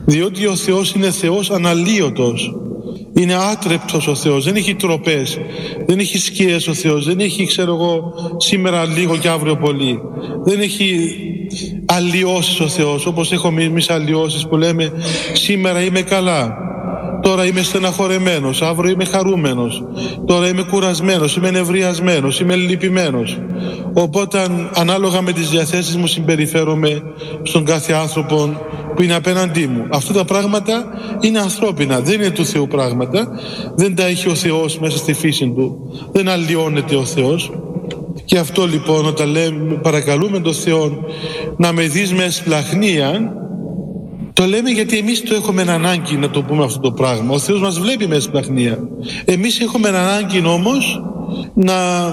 Διότι ο Θεός είναι Θεός αναλύωτος. Είναι άτρεπτος ο Θεός, δεν έχει τροπές, δεν έχει σκιές ο Θεός, δεν έχει, σήμερα λίγο και αύριο πολύ. Δεν έχει αλλοιώσεις ο Θεός, όπως έχουμε εμείς αλλοιώσεις που λέμε σήμερα είμαι καλά, τώρα είμαι στεναχωρεμένος, αύριο είμαι χαρούμενος, τώρα είμαι κουρασμένος, είμαι νευριασμένος, είμαι λυπημένος. Οπότε ανάλογα με τις διαθέσεις μου συμπεριφέρομαι στον κάθε άνθρωπο που είναι απέναντί μου. Αυτά τα πράγματα είναι ανθρώπινα, δεν είναι του Θεού πράγματα, δεν τα έχει ο Θεός μέσα στη φύση του, δεν αλλοιώνεται ο Θεός. Και αυτό λοιπόν όταν λέμε, παρακαλούμε τον Θεό να με δεις με εσπλαχνία, το λέμε γιατί εμείς το έχουμε ανάγκη να το πούμε αυτό το πράγμα. Ο Θεός μας βλέπει με εσπλαχνία. Εμείς έχουμε ανάγκη όμως να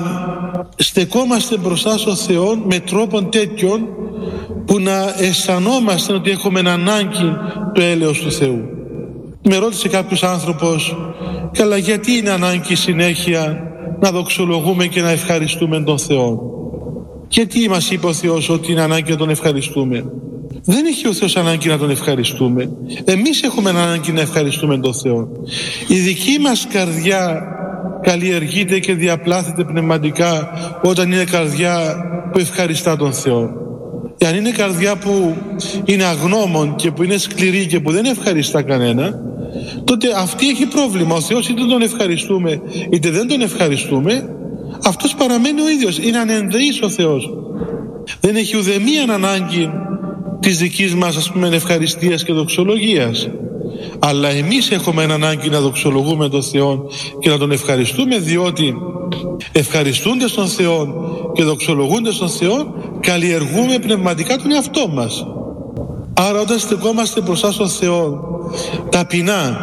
στεκόμαστε μπροστά στον Θεό με τρόπον τέτοιον που να αισθανόμαστε ότι έχουμε ανάγκη το έλεος του Θεού. Με ρώτησε κάποιος άνθρωπος, καλά, γιατί είναι ανάγκη συνέχεια να δοξολογούμε και να ευχαριστούμε τον Θεό? Γιατί μας είπε ο Θεός ότι είναι ανάγκη να τον ευχαριστούμε? Δεν έχει ο Θεός ανάγκη να τον ευχαριστούμε. Εμείς έχουμε ανάγκη να ευχαριστούμε τον Θεό. Η δική μας καρδιά καλλιεργείται και διαπλάθεται πνευματικά όταν είναι καρδιά που ευχαριστά τον Θεό. Αν είναι καρδιά που είναι αγνώμων και που είναι σκληρή και που δεν ευχαριστά κανένα, τότε αυτή έχει πρόβλημα. Ο Θεός είτε τον ευχαριστούμε είτε δεν τον ευχαριστούμε, αυτός παραμένει ο ίδιος. Είναι ανενδεής ο Θεός. Δεν έχει ουδεμίαν ανάγκη της δικής μας ευχαριστίας και δοξολογίας. Αλλά εμείς έχουμε ανάγκη να δοξολογούμε τον Θεό και να τον ευχαριστούμε, διότι ευχαριστούνται τον Θεό και δοξολογούνται τον Θεό, καλλιεργούμε πνευματικά τον εαυτό μας. Άρα όταν στεκόμαστε μπροστά στον Θεό ταπεινά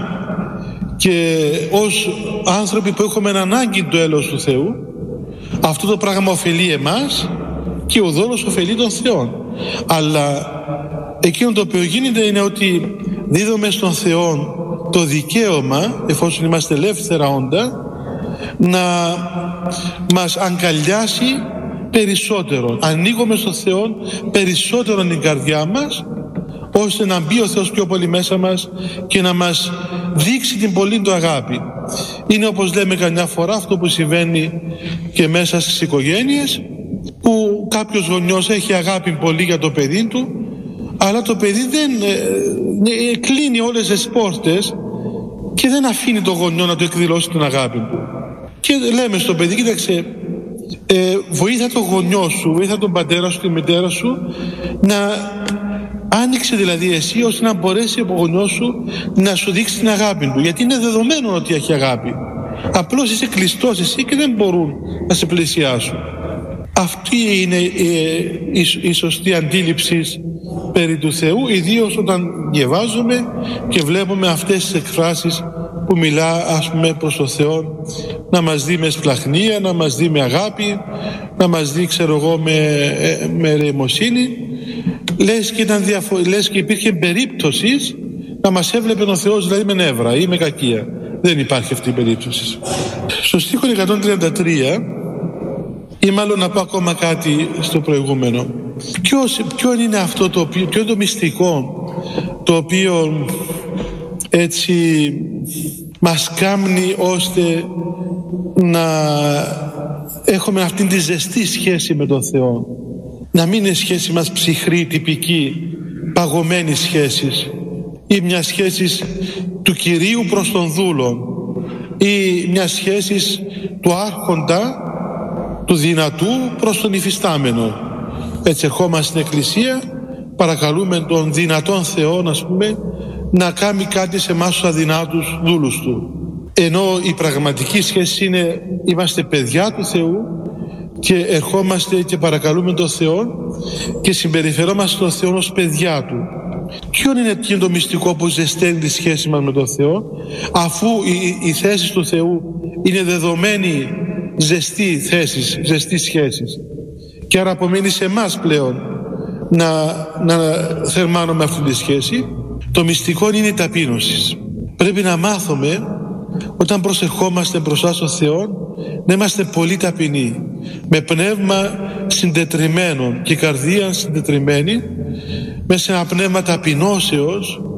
και ως άνθρωποι που έχουμε ανάγκη το έλεος του Θεού, αυτό το πράγμα ωφελεί εμάς και ο δόλος ωφελεί τον Θεό. Αλλά εκείνο το οποίο γίνεται είναι ότι δίδουμε στον Θεό το δικαίωμα, εφόσον είμαστε ελεύθερα όντα, να μας αγκαλιάσει περισσότερο. Ανοίγουμε στον Θεό περισσότερο την καρδιά μας, ώστε να μπει ο Θεός πιο πολύ μέσα μας και να μας δείξει την πολύ του αγάπη. Είναι, όπως λέμε καμιά φορά, αυτό που συμβαίνει και μέσα στις οικογένειες, που κάποιος γονιός έχει αγάπη πολύ για το παιδί του, αλλά το παιδί δεν κλείνει όλες τις πόρτες και δεν αφήνει το γονιό να του εκδηλώσει την αγάπη του. Και λέμε στο παιδί, κοίταξε, βοήθα τον γονιό σου, βοήθα τον πατέρα σου, τη μητέρα σου, να άνοιξε δηλαδή εσύ, ώστε να μπορέσει ο γονιός σου να σου δείξει την αγάπη του, γιατί είναι δεδομένο ότι έχει αγάπη. Απλώς είσαι κλειστός εσύ και δεν μπορούν να σε πλησιάσουν. Αυτή είναι η σωστή αντίληψη περί του Θεού, ιδίως όταν διαβάζουμε και βλέπουμε αυτές τις εκφράσεις που μιλά προς τον Θεό, να μας δει με σπλαχνία, να μας δει με αγάπη, να μας δει με ερημοσύνη. Λες και υπήρχε περίπτωση να μας έβλεπε ο Θεός δηλαδή με νεύρα ή με κακία. Δεν υπάρχει αυτή η περίπτωση. Στο στίχο 133, ή μάλλον να πω ακόμα κάτι στο προηγούμενο, ποιο είναι αυτό το οποίο, ποιο είναι το μυστικό το οποίο έτσι μας κάνει ώστε να έχουμε αυτήν τη ζεστή σχέση με τον Θεό, να μην είναι σχέση μας ψυχρή, τυπική, παγωμένη σχέση, ή μια σχέση του Κυρίου προς τον δούλο, ή μια σχέση του άρχοντα, του δυνατού προς τον υφιστάμενο. Έτσι ερχόμαστε στην Εκκλησία, παρακαλούμε τον δυνατόν Θεό να κάνει κάτι σε εμάς τους αδυνάτους δούλους του. Ενώ η πραγματική σχέση είναι, είμαστε παιδιά του Θεού και ερχόμαστε και παρακαλούμε τον Θεό και συμπεριφερόμαστε τον Θεό ως παιδιά του. Ποιο είναι το μυστικό που ζεσταίνει τη σχέση μας με τον Θεό, αφού η θέση του Θεού είναι δεδομένη ζεστή θέση, ζεστή σχέση, και άρα απομένει σε εμάς πλέον να θερμάνουμε αυτή τη σχέση. Το μυστικό είναι η ταπείνωση. Πρέπει να μάθουμε όταν προσευχόμαστε μπροστά στον Θεό να είμαστε πολύ ταπεινοί, με πνεύμα συντετριμμένο και καρδία συντετριμένη, μέσα σε ένα πνεύμα ταπεινώσεως,